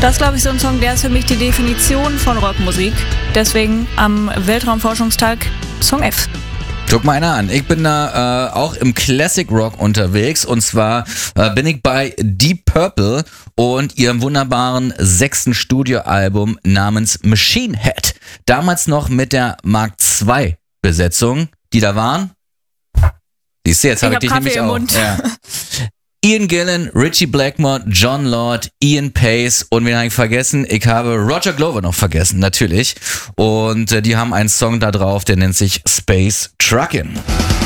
Das ist, glaube ich, so ein Song, der ist für mich die Definition von Rockmusik. Deswegen am Weltraumforschungstag Song F. Guck mal einer an. Ich bin da auch im Classic Rock unterwegs und zwar bin ich bei Deep Purple und ihrem wunderbaren 6. Studioalbum namens Machine Head. Damals noch mit der Mark II Besetzung, die da waren. Siehst du, jetzt habe ich dich nämlich auch. Ja. Ian Gillan, Richie Blackmore, John Lord, Ian Pace und wen habe ich vergessen? Ich habe Roger Glover noch vergessen, natürlich. Und die haben einen Song da drauf, der nennt sich Space Truckin'.